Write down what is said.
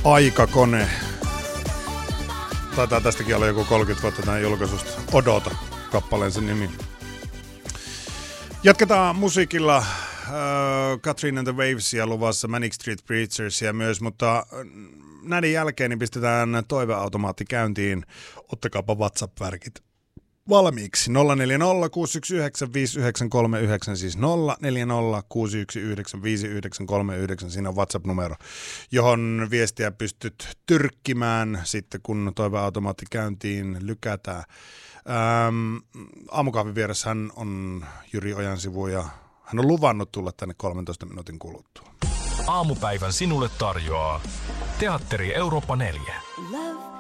Aikakone. Taitaa tästäkin olla joku 30 vuotta tämän julkaisusta. Odota, kappaleen sen nimi. Jatketaan musiikilla. Katrina and the Wavesia luvassa, Manic Street Preachersia myös, mutta näiden jälkeen niin pistetään toiveautomaatti käyntiin. Ottakaapa WhatsApp-värkit valmiiksi. 040 619 5939, siis 040 619 5939, siinä on WhatsApp-numero, johon viestiä pystyt tyrkkimään sitten, kun toiveautomaatti käyntiin lykätään. Aamukahvin vieressä hän on Jyri Ojansivu ja hän on luvannut tulla tänne 13 minuutin kuluttua. Aamupäivän sinulle tarjoaa Teatteri Eurooppa 4.